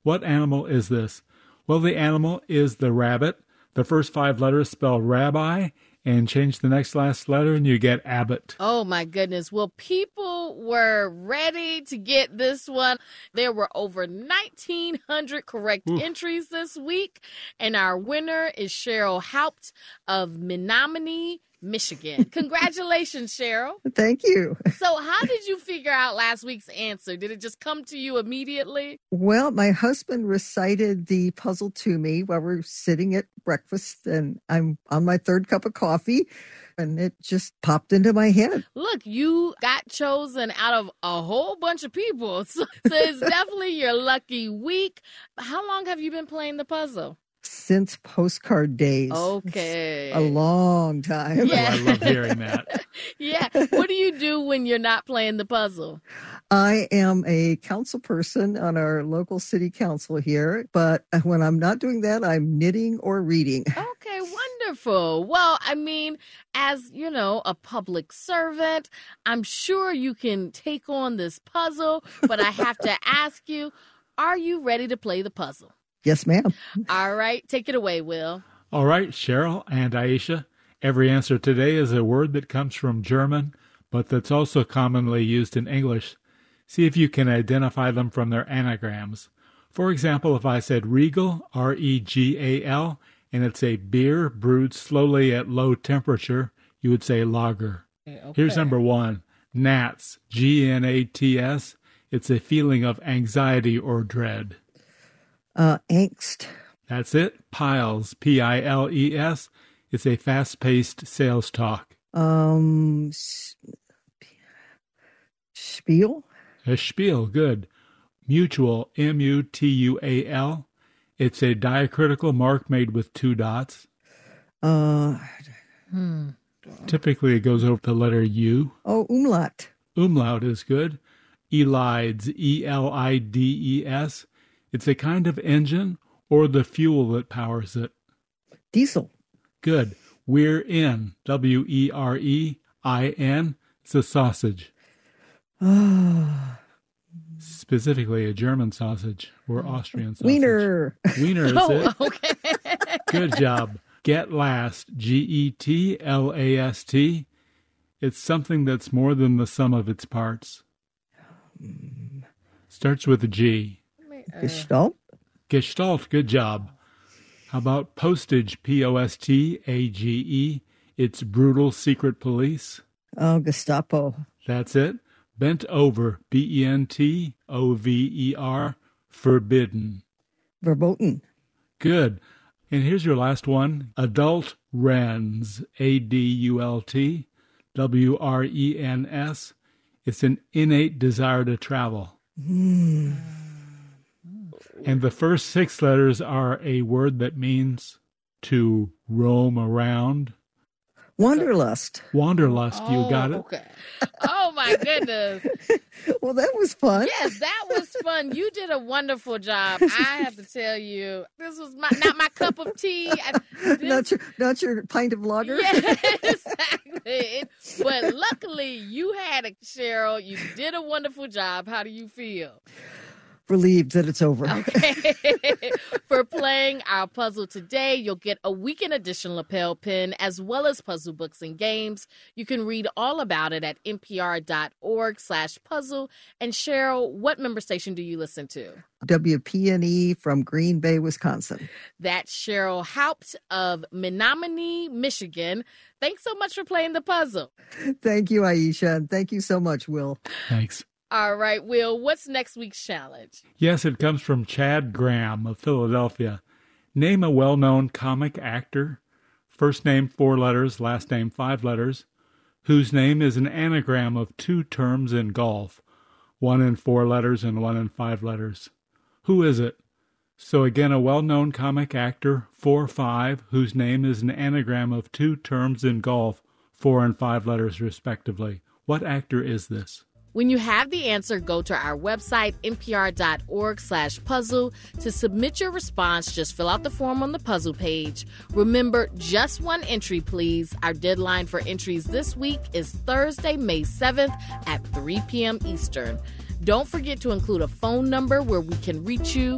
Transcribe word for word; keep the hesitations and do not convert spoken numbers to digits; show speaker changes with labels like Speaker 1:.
Speaker 1: What animal is this? Well, the animal is the rabbit. The first five letters spell rabbi, and change the next last letter and you get Abbott.
Speaker 2: Oh, my goodness. Well, people were ready to get this one. There were over nineteen hundred correct Oof. entries this week, and our winner is Cheryl Haupt of Menominee, Michigan. Congratulations, Cheryl.
Speaker 3: Thank you.
Speaker 2: So how did you figure out last week's answer? Did it just come to you immediately?
Speaker 3: Well, my husband recited the puzzle to me while we were sitting at breakfast, and I'm on my third cup of coffee, and it just popped into my head.
Speaker 2: Look, you got chosen out of a whole bunch of people, so, so it's definitely your lucky week. How long have you been playing the puzzle?
Speaker 3: Since postcard days.
Speaker 2: Okay.
Speaker 3: It's a long time.
Speaker 2: Yeah.
Speaker 1: Oh, I love hearing that.
Speaker 2: Yeah. What do you do when you're not playing the puzzle?
Speaker 3: I am a council person on our local city council here, but when I'm not doing that, I'm knitting or reading.
Speaker 2: Okay, wonderful. Well, I mean, as, you know, a public servant, I'm sure you can take on this puzzle, but I have to ask you, are you ready to play the puzzle?
Speaker 3: Yes, ma'am.
Speaker 2: All right. Take it away, Will.
Speaker 1: All right, Cheryl and Aisha. Every answer today is a word that comes from German, but that's also commonly used in English. See if you can identify them from their anagrams. For example, if I said Regal, R E G A L, and it's a beer brewed slowly at low temperature, you would say lager. Okay. Here's number one, Gnats, G N A T S. It's a feeling of anxiety or dread.
Speaker 3: Uh, angst.
Speaker 1: That's it. Piles, P I L E S. It's a fast-paced sales talk.
Speaker 3: Um, spiel?
Speaker 1: A spiel, good. Mutual, M U T U A L. It's a diacritical mark made with two dots.
Speaker 3: Uh,
Speaker 2: hmm.
Speaker 1: Typically, it goes over the letter U.
Speaker 3: Oh, umlaut.
Speaker 1: Umlaut is good. Elides, E L I D E S. It's a kind of engine or the fuel that powers it.
Speaker 3: Diesel.
Speaker 1: Good. We're in. W E R E I N. It's a sausage. Specifically a German sausage or Austrian sausage.
Speaker 3: Wiener.
Speaker 1: Wiener is
Speaker 2: oh,
Speaker 1: it.
Speaker 2: Okay.
Speaker 1: Good job. Get last. G E T L A S T. It's something that's more than the sum of its parts. Starts with a G.
Speaker 3: Gestalt.
Speaker 1: Gestalt, good job. How about postage, P O S T A G E? It's brutal secret police.
Speaker 3: Oh, Gestapo.
Speaker 1: That's it. Bent over, B E N T O V E R, forbidden.
Speaker 3: Verboten.
Speaker 1: Good. And here's your last one. Adult Rens, A D U L T, W R E N S. It's an innate desire to travel.
Speaker 3: Mm.
Speaker 1: And the first six letters are a word that means to roam around.
Speaker 3: Wanderlust.
Speaker 1: Wanderlust,
Speaker 2: oh,
Speaker 1: you got it?
Speaker 2: Okay. Oh, my goodness.
Speaker 3: Well, that was fun.
Speaker 2: Yes, that was fun. You did a wonderful job. I have to tell you, this was my, not my cup of tea. I, this,
Speaker 3: not, your, not your pint of lager?
Speaker 2: Yeah, exactly. It, but luckily, you had it, Cheryl. You did a wonderful job. How do you feel?
Speaker 3: Relieved that it's over.
Speaker 2: Okay. For playing our puzzle today, you'll get a weekend edition lapel pin as well as puzzle books and games. You can read all about it at npr.org slash puzzle. And Cheryl, what member station do you listen to?
Speaker 3: W P N E from Green Bay, Wisconsin. That's
Speaker 2: Cheryl Haupt of Menominee, Michigan. Thanks so much for playing the puzzle.
Speaker 3: Thank you, Aisha. And thank you so much, Will.
Speaker 1: Thanks.
Speaker 2: All right, Will, what's next week's challenge?
Speaker 1: Yes, it comes from Chad Graham of Philadelphia. Name a well-known comic actor, first name four letters, last name five letters, whose name is an anagram of two terms in golf, one in four letters and one in five letters. Who is it? So again, a well-known comic actor, four five, whose name is an anagram of two terms in golf, four and five letters respectively. What actor is this?
Speaker 2: When you have the answer, go to our website, npr.org slash puzzle. To submit your response, just fill out the form on the puzzle page. Remember, just one entry, please. Our deadline for entries this week is Thursday, May seventh at three p.m. Eastern. Don't forget to include a phone number where we can reach you